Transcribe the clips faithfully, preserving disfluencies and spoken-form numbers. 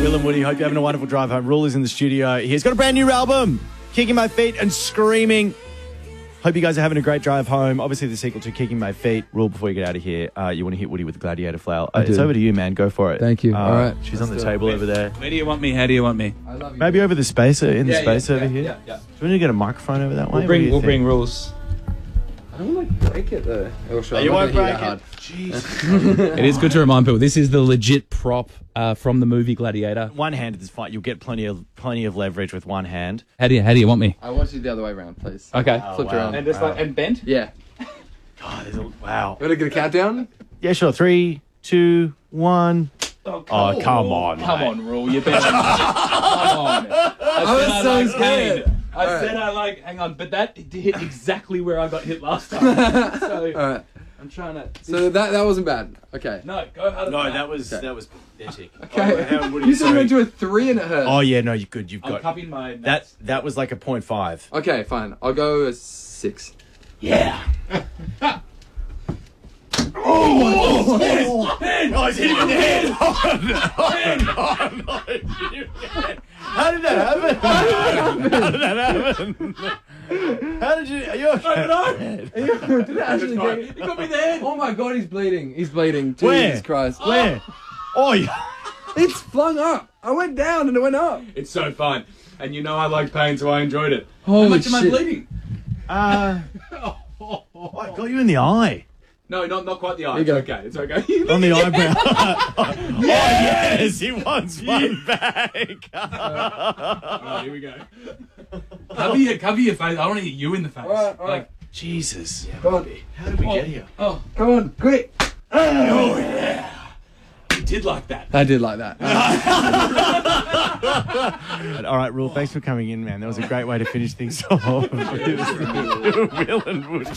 Will and Woody. Hope you're having a wonderful drive home. Rule is in the studio. He's got a brand new album, Kicking My Feet and Screaming. Hope you guys are having a great drive home. Obviously, the sequel to Kicking My Feet. Rule, before you get out of here, uh, you want to hit Woody with the Gladiator flower. Uh, it's over to you, man. Go for it. Thank you. Uh, All right. She's on the table over there. Where do you want me? How do you want me? I love you. Maybe over the spacer, in the Yeah, space yeah, over yeah, here. yeah, yeah. Do we need to get a microphone over that way? We'll What do bring, you we'll think? bring rules. I don't want to break it though. Oh, sure, Oh, you won't break hard. it. Jeez. It is good to remind people, this is the legit prop uh, from the movie Gladiator. One-handed is fine. You'll get plenty of plenty of leverage with one hand. How do you, how do you want me? I want you the other way around, please. Okay. Oh, Flipped wow. around. And just like, and bent? Yeah. God, there's a, wow. You want to get a countdown? Yeah, sure. Three, two, one. Oh, Oh, come on, Come mate. on, Rule. You better Come on. I, I was said so like scared. pain. I All said right. I like, hang on, but that hit exactly where I got hit last time. So All right. I'm trying to. So that that wasn't bad. Okay. No, go harder. No, than that was Okay. that was pathetic. Okay. Oh, how- what do you said you sorry. went to a three and it hurt. Oh yeah, no, you good. You've I'm got cupping my that. nuts. That was like a point five. Okay, fine. I'll go a six. Yeah. Oh, oh, he's hitting in the head. Oh, no. Oh, no. He's hitting in the head. How did that happen? How did that happen? How did you? Are you okay? Did it actually get He got me in the head. Oh my god, he's bleeding. He's bleeding. Jesus Where? Christ. Where? Oh, yeah. It's flung up. I went down and it went up. It's so fun. And you know I like pain, so I enjoyed it. Holy How much am I shit. bleeding? Uh, I got you in the eye. No, not not quite the eye. There you It's go. okay. It's okay. On the eyebrow. Oh, yes, he wants one back. Alright, here we go. Cover your, cover your face. I want to hit you in the face. Alright, alright. Like, Jesus. Come on. How did we get here? oh, Come on, quick. oh yeah. You did like that. I did like that. All right, Rule, thanks for coming in, man. That was a great way to finish things off. Will and Woody.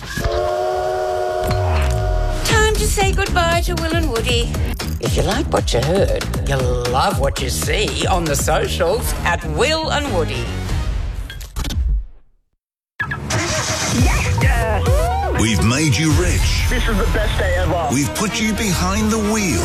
Time to say goodbye to Will and Woody. If you like what you heard, you'll love what you see on the socials At Will and Woody. We've made you rich. This is the best day ever. We've put you behind the wheel.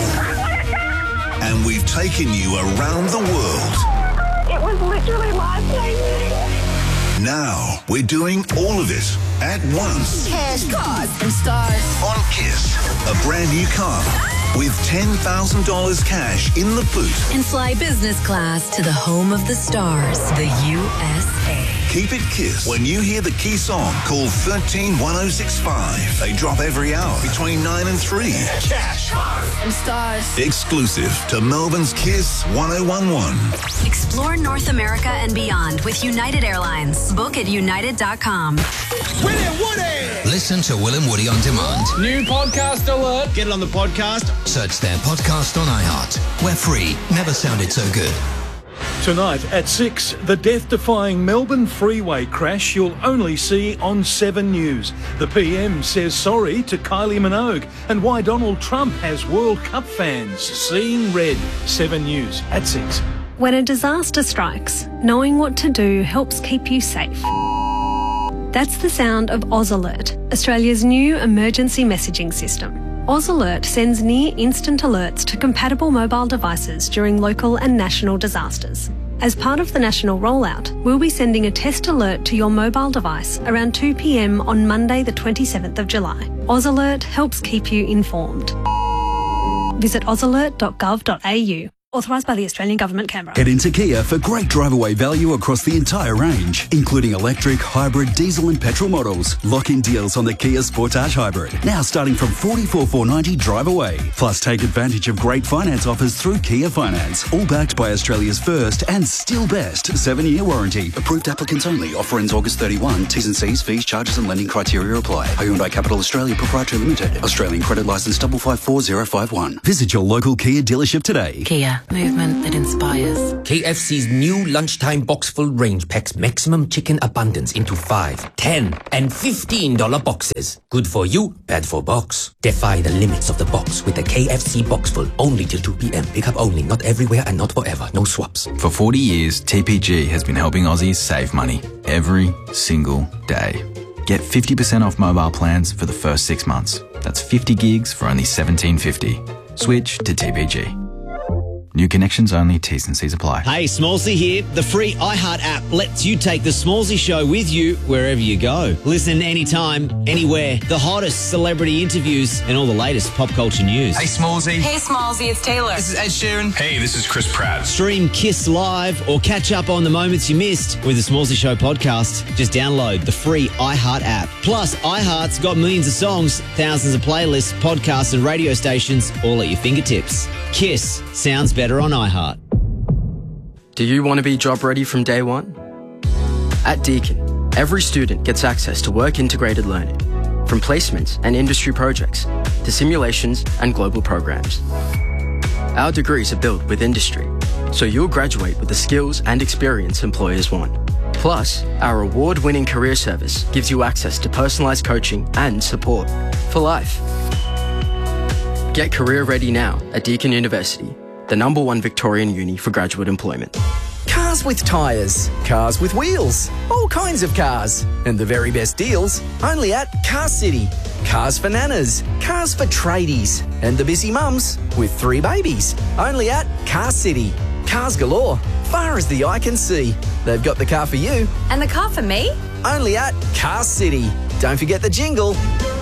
And we've taken you around the world. It was literally life-changing. Now we're doing all of it at once. Cash, cars, and stars. On Kiss, a brand new car with ten thousand dollars cash in the boot. And fly business class to the home of the stars, the U S A. Keep it Kiss. When you hear the key song, call one three one oh six five. They drop every hour between nine and three. Cash. And stars. Exclusive to Melbourne's Kiss one oh one one. Explore North America and beyond with United Airlines. Book at united dot com. William Woody! Listen to Will and Woody on demand. New podcast alert. Get it on the podcast. Search their podcast on iHeart. We're free. Never sounded so good. Tonight at six, the death-defying Melbourne freeway crash you'll only see on Seven News. The P M says sorry to Kylie Minogue and why Donald Trump has World Cup fans seeing red. Seven News at six. When a disaster strikes, knowing what to do helps keep you safe. That's the sound of Oz Alert, Australia's new emergency messaging system. Oz Alert sends near-instant alerts to compatible mobile devices during local and national disasters. As part of the national rollout, we'll be sending a test alert to your mobile device around two p m on Monday the twenty-seventh of July. Oz Alert helps keep you informed. Visit oz alert dot gov dot a u. Authorised by the Australian Government, Canberra. Head into Kia for great drive-away value across the entire range, including electric, hybrid, diesel and petrol models. Lock-in deals on the Kia Sportage Hybrid, now starting from forty-four thousand four hundred ninety drive away. Plus, take advantage of great finance offers through Kia Finance, all backed by Australia's first and still best seven-year warranty. Approved applicants only. Offer ends August thirty-first. T's and C's, fees, charges and lending criteria apply. Hyundai Capital Australia Proprietary Limited. Australian credit licence five five four zero five one. Visit your local Kia dealership today. Kia, movement that inspires. K F C's new lunchtime box full range packs maximum chicken abundance into five, ten, and fifteen dollar boxes. Good for you, bad for box. Defy the limits of the box with the K F C box full only till two p m. Pick up only, not everywhere and not forever. No swaps. For forty years, T P G has been helping Aussies save money every single day. Get fifty percent off mobile plans for the first six months. That's fifty gigs for only seventeen fifty. Switch to T P G. New connections only, T's and C's apply. Hey, Smallsy here. The free iHeart app lets you take the Smallsy show with you wherever you go. Listen anytime, anywhere. The hottest celebrity interviews and all the latest pop culture news. Hey, Smallsy. Hey, Smallsy, it's Taylor. This is Ed Sheeran. Hey, this is Chris Pratt. Stream Kiss Live or catch up on the moments you missed with the Smallsy Show podcast. Just download the free iHeart app. Plus, iHeart's got millions of songs, thousands of playlists, podcasts and radio stations all at your fingertips. Kiss sounds better on iHeart. Do you want to be job ready from day one? At Deakin, every student gets access to work-integrated learning, from placements and industry projects to simulations and global programs. Our degrees are built with industry, so you'll graduate with the skills and experience employers want. Plus, our award-winning career service gives you access to personalised coaching and support for life. Get career ready now at Deakin University, the number one Victorian uni for graduate employment. Cars with tyres, cars with wheels, all kinds of cars. And the very best deals only at Car City. Cars for nanas, cars for tradies, and the busy mums with three babies. Only at Car City. Cars galore, far as the eye can see. They've got the car for you. And the car for me? Only at Car City. Don't forget the jingle.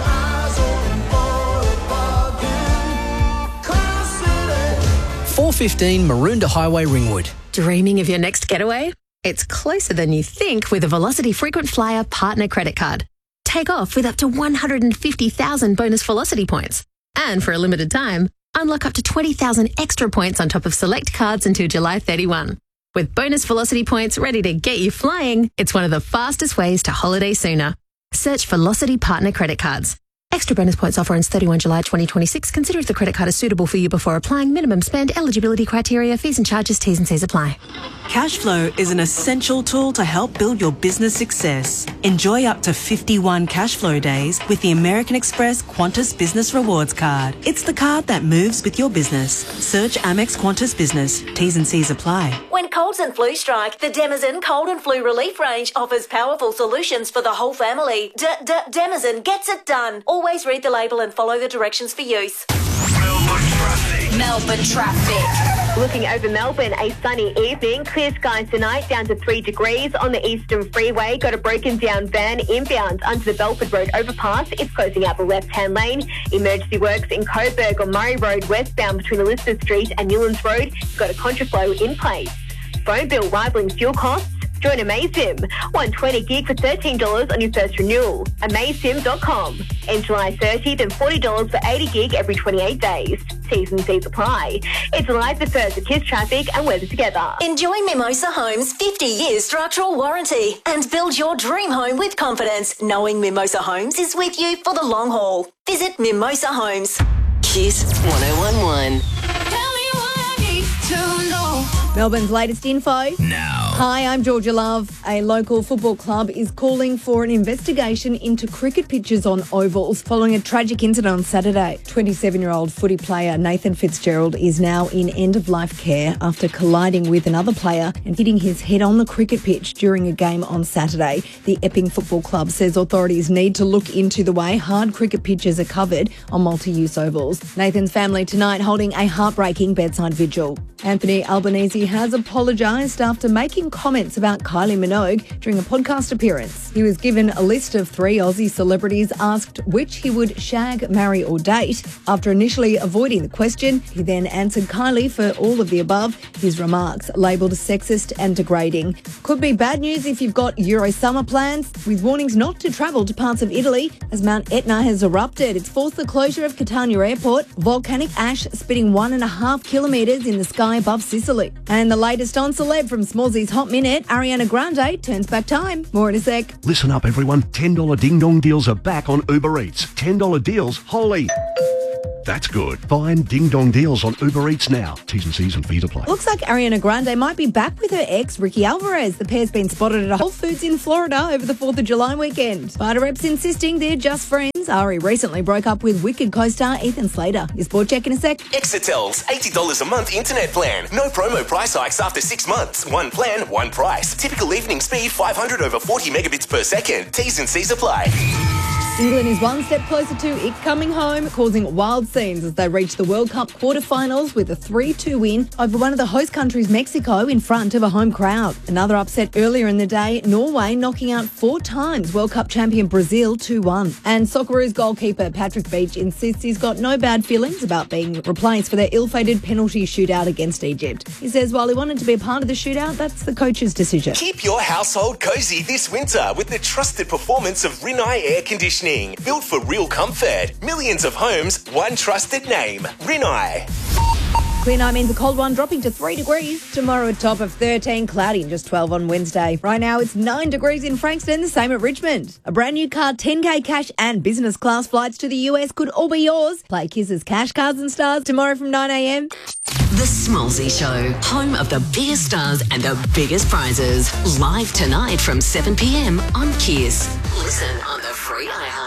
four fifteen Maroondah Highway, Ringwood. Dreaming of your next getaway? It's closer than you think with a Velocity Frequent Flyer Partner Credit Card. Take off with up to one hundred fifty thousand bonus Velocity points. And for a limited time, unlock up to twenty thousand extra points on top of select cards until July thirty-first. With bonus Velocity points ready to get you flying, it's one of the fastest ways to holiday sooner. Search Velocity Partner Credit Cards. Extra bonus points offer ends thirty-first July twenty twenty-six. Consider if the credit card is suitable for you before applying. Minimum spend, eligibility criteria, fees and charges, T's and C's apply. Cashflow is an essential tool to help build your business success. Enjoy up to fifty-one Cashflow days with the American Express Qantas Business Rewards Card. It's the card that moves with your business. Search Amex Qantas Business. T's and C's apply. When colds and flu strike, the Demazen Cold and Flu Relief range offers powerful solutions for the whole family. D-D-Demazen gets it done. Always read the label and follow the directions for use. Melbourne traffic. Looking over Melbourne, a sunny evening. Clear skies tonight, down to three degrees. On the Eastern Freeway, got a broken down van inbound under the Belford Road overpass. It's closing out the left-hand lane. Emergency works in Coburg on Murray Road westbound between Elizabeth Street and Newlands Road. Got a contraflow in place. Phone bill rivaling fuel costs. Join AmazeSim. one hundred twenty gig for thirteen dollars on your first renewal. amaze sim dot com. And July thirtieth, then forty dollars for eighty gig every twenty-eight days. T's and C's apply. It's live the first of Kiss Traffic and weather together. Enjoy Mimosa Homes' fifty years structural warranty and build your dream home with confidence, knowing Mimosa Homes is with you for the long haul. Visit Mimosa Homes. Kiss one oh one one. Tell me what I need to know. Melbourne's latest info. Now. Hi, I'm Georgia Love. A local football club is calling for an investigation into cricket pitches on ovals following a tragic incident on Saturday. twenty-seven-year-old footy player Nathan Fitzgerald is now in end-of-life care after colliding with another player and hitting his head on the cricket pitch during a game on Saturday. The Epping Football Club says authorities need to look into the way hard cricket pitches are covered on multi-use ovals. Nathan's family tonight holding a heartbreaking bedside vigil. Anthony Albanese has apologised after making comments about Kylie Minogue during a podcast appearance. He was given a list of three Aussie celebrities, asked which he would shag, marry or date. After initially avoiding the question, he then answered Kylie for all of the above, his remarks labelled sexist and degrading. Could be bad news if you've got Euro summer plans, with warnings not to travel to parts of Italy as Mount Etna has erupted. It's forced the closure of Catania Airport, volcanic ash spitting one and a half kilometres in the sky above Sicily. And the latest on celeb from Smallsy's Hot Minute, Ariana Grande turns back time. More in a sec. Listen up, everyone. ten dollar ding-dong deals are back on Uber Eats. ten dollar deals, holy. That's good. Find ding-dong deals on Uber Eats now. T's and C's and fees apply. Looks like Ariana Grande might be back with her ex, Ricky Alvarez. The pair's been spotted at a Whole Foods in Florida over the fourth of July weekend. Fighter reps insisting they're just friends. Ari recently broke up with Wicked co-star Ethan Slater. Your sport check in a sec. Exetel's eighty dollars a month internet plan. No promo price hikes after six months. One plan, one price. Typical evening speed five hundred over forty megabits per second. T's and C's apply. England is one step closer to it coming home, causing wild scenes as they reach the World Cup quarterfinals with a three two win over one of the host countries, Mexico, in front of a home crowd. Another upset earlier in the day, Norway knocking out four times World Cup champion Brazil two one. And Socceroos goalkeeper Patrick Beach insists he's got no bad feelings about being replaced for their ill-fated penalty shootout against Egypt. He says while he wanted to be a part of the shootout, that's the coach's decision. Keep your household cozy this winter with the trusted performance of Rinnai Air Conditioning. Built for real comfort. Millions of homes, one trusted name. Rinnai. Clear night means a cold one dropping to three degrees. Tomorrow a top of thirteen, cloudy and just twelve on Wednesday. Right now it's nine degrees in Frankston, the same at Richmond. A brand new car, ten K cash and business class flights to the U S could all be yours. Play Kiss's Cash Cards and Stars tomorrow from nine a m. The Smallsy Show, home of the biggest stars and the biggest prizes. Live tonight from seven p m on Kiss. Listen on the free iHeart